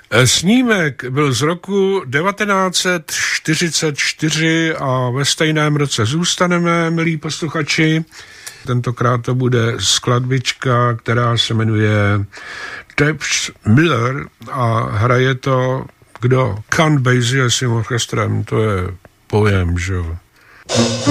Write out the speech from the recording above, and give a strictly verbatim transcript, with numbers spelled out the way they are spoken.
Snímek byl z roku devatenáct set čtyřicet čtyři a ve stejném roce zůstaneme, milí posluchači. Tentokrát to bude skladbička, která se jmenuje Debs Miller a hraje to kdo? Count Basie s tím orchestrem, to je pojem, že jo.